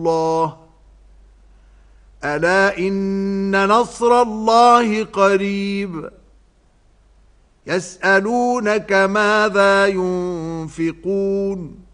الله ألا إن نصر الله قريب يسألونك ماذا ينفقون